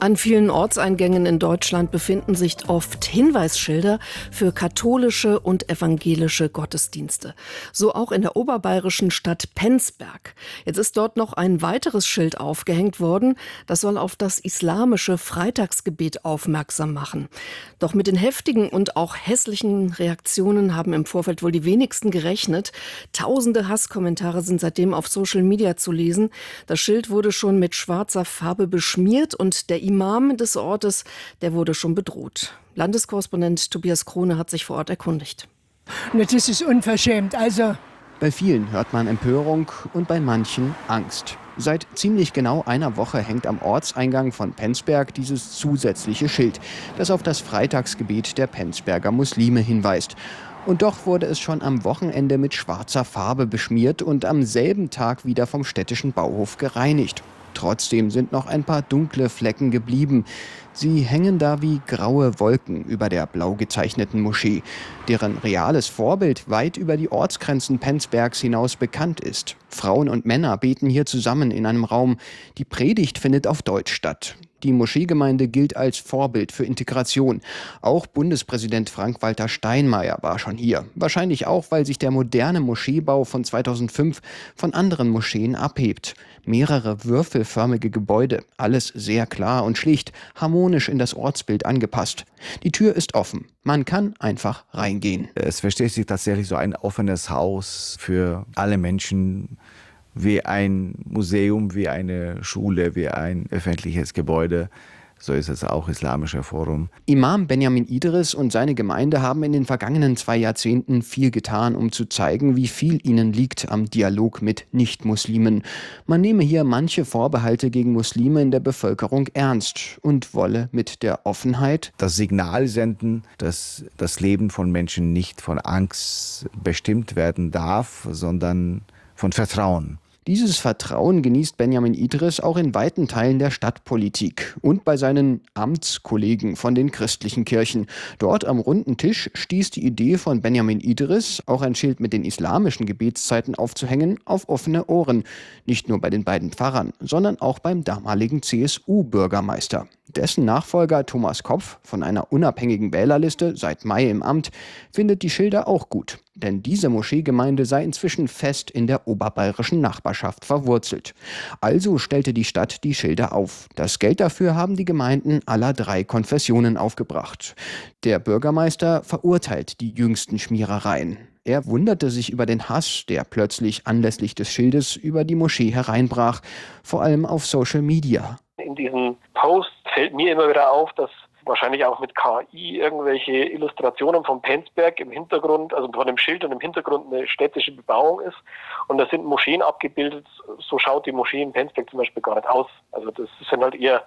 An vielen Ortseingängen in Deutschland befinden sich oft Hinweisschilder für katholische und evangelische Gottesdienste. So auch in der oberbayerischen Stadt Penzberg. Jetzt ist dort noch ein weiteres Schild aufgehängt worden. Das soll auf das islamische Freitagsgebet aufmerksam machen. Doch mit den heftigen und auch hässlichen Reaktionen haben im Vorfeld wohl die wenigsten gerechnet. Tausende Hasskommentare sind seitdem auf Social Media zu lesen. Das Schild wurde schon mit schwarzer Farbe beschmiert und der Imam des Ortes, der wurde schon bedroht. Landeskorrespondent Tobias Krone hat sich vor Ort erkundigt. Das ist unverschämt. Bei vielen hört man Empörung und bei manchen Angst. Seit ziemlich genau einer Woche hängt am Ortseingang von Penzberg dieses zusätzliche Schild, das auf das Freitagsgebet der Penzberger Muslime hinweist. Und doch wurde es schon am Wochenende mit schwarzer Farbe beschmiert und am selben Tag wieder vom städtischen Bauhof gereinigt. Trotzdem sind noch ein paar dunkle Flecken geblieben. Sie hängen da wie graue Wolken über der blau gezeichneten Moschee, deren reales Vorbild weit über die Ortsgrenzen Penzbergs hinaus bekannt ist. Frauen und Männer beten hier zusammen in einem Raum. Die Predigt findet auf Deutsch statt. Die Moscheegemeinde gilt als Vorbild für Integration. Auch Bundespräsident Frank-Walter Steinmeier war schon hier. Wahrscheinlich auch, weil sich der moderne Moscheebau von 2005 von anderen Moscheen abhebt. Mehrere würfelförmige Gebäude, alles sehr klar und schlicht, harmonisch in das Ortsbild angepasst. Die Tür ist offen. Man kann einfach reingehen. Es versteht sich tatsächlich so ein offenes Haus für alle Menschen, wie ein Museum, wie eine Schule, wie ein öffentliches Gebäude. So ist es auch Islamischer Forum. Imam Benjamin Idris und seine Gemeinde haben in den vergangenen 2 Jahrzehnten viel getan, um zu zeigen, wie viel ihnen liegt am Dialog mit Nicht-Muslimen. Man nehme hier manche Vorbehalte gegen Muslime in der Bevölkerung ernst und wolle mit der Offenheit das Signal senden, dass das Leben von Menschen nicht von Angst bestimmt werden darf, sondern von Vertrauen. Dieses Vertrauen genießt Benjamin Idris auch in weiten Teilen der Stadtpolitik und bei seinen Amtskollegen von den christlichen Kirchen. Dort am runden Tisch stieß die Idee von Benjamin Idris, auch ein Schild mit den islamischen Gebetszeiten aufzuhängen, auf offene Ohren. Nicht nur bei den beiden Pfarrern, sondern auch beim damaligen CSU-Bürgermeister. Dessen Nachfolger Thomas Kopf von einer unabhängigen Wählerliste seit Mai im Amt findet die Schilder auch gut. Denn diese Moscheegemeinde sei inzwischen fest in der oberbayerischen Nachbarschaft verwurzelt. Also stellte die Stadt die Schilder auf. Das Geld dafür haben die Gemeinden aller 3 Konfessionen aufgebracht. Der Bürgermeister verurteilt die jüngsten Schmierereien. Er wunderte sich über den Hass, der plötzlich anlässlich des Schildes über die Moschee hereinbrach, vor allem auf Social Media. In diesen Posts fällt mir immer wieder auf, dass wahrscheinlich auch mit KI irgendwelche Illustrationen vom Penzberg im Hintergrund, also von dem Schild und im Hintergrund eine städtische Bebauung ist. Und da sind Moscheen abgebildet. So schaut die Moschee in Penzberg zum Beispiel gar nicht aus. Also das sind halt eher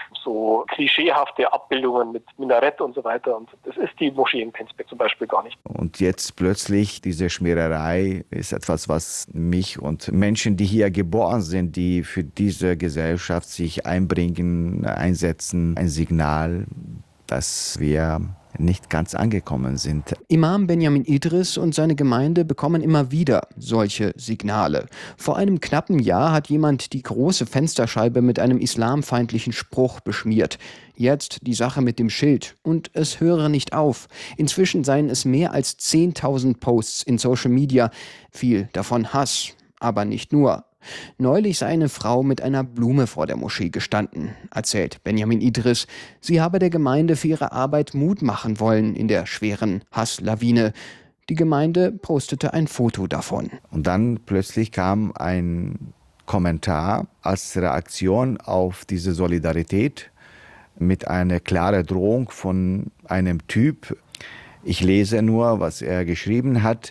so klischeehafte Abbildungen mit Minarett und so weiter. Und das ist die Moschee in Penzberg zum Beispiel gar nicht. Und jetzt plötzlich diese Schmiererei ist etwas, was mich und Menschen, die hier geboren sind, die für diese Gesellschaft sich einbringen, einsetzen, ein Signal, dass wir nicht ganz angekommen sind. Imam Benjamin Idris und seine Gemeinde bekommen immer wieder solche Signale. Vor einem knappen Jahr hat jemand die große Fensterscheibe mit einem islamfeindlichen Spruch beschmiert. Jetzt die Sache mit dem Schild. Und es höre nicht auf. Inzwischen seien es mehr als 10.000 Posts in Social Media. Viel davon Hass. Aber nicht nur. Neulich sei eine Frau mit einer Blume vor der Moschee gestanden, erzählt Benjamin Idris. Sie habe der Gemeinde für ihre Arbeit Mut machen wollen in der schweren Hasslawine. Die Gemeinde postete ein Foto davon. Und dann plötzlich kam ein Kommentar als Reaktion auf diese Solidarität mit einer klaren Drohung von einem Typ. Ich lese nur, was er geschrieben hat.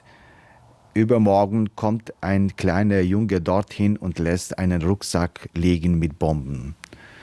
Übermorgen kommt ein kleiner Junge dorthin und lässt einen Rucksack liegen mit Bomben.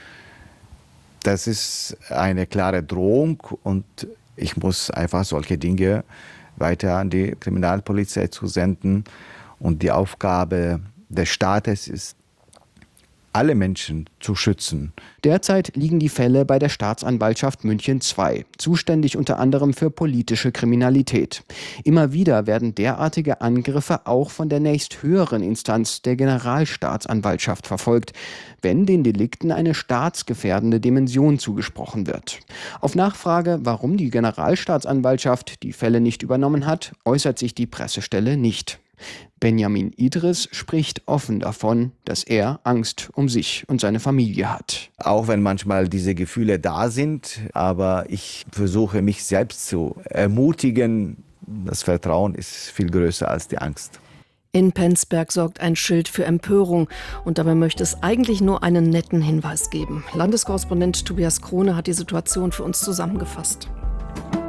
Das ist eine klare Drohung und ich muss einfach solche Dinge weiter an die Kriminalpolizei zusenden. Und die Aufgabe des Staates ist, alle Menschen zu schützen. Derzeit liegen die Fälle bei der Staatsanwaltschaft München II, zuständig unter anderem für politische Kriminalität. Immer wieder werden derartige Angriffe auch von der nächsthöheren Instanz, der Generalstaatsanwaltschaft, verfolgt, wenn den Delikten eine staatsgefährdende Dimension zugesprochen wird. Auf Nachfrage, warum die Generalstaatsanwaltschaft die Fälle nicht übernommen hat, äußert sich die Pressestelle nicht. Benjamin Idris spricht offen davon, dass er Angst um sich und seine Familie hat. Auch wenn manchmal diese Gefühle da sind, aber ich versuche mich selbst zu ermutigen. Das Vertrauen ist viel größer als die Angst. In Penzberg sorgt ein Schild für Empörung und dabei möchte es eigentlich nur einen netten Hinweis geben. Landeskorrespondent Tobias Krone hat die Situation für uns zusammengefasst.